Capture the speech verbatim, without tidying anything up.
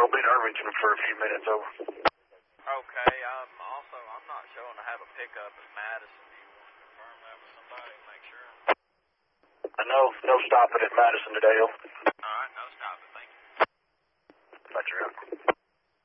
We'll be in Irvington for a few minutes, over. Okay, um, also, I'm not showing to have a pickup at Madison. Do you want to confirm that with somebody and make sure? I know, no stopping at Madison today, over. Alright, no stopping, thank you. Roger.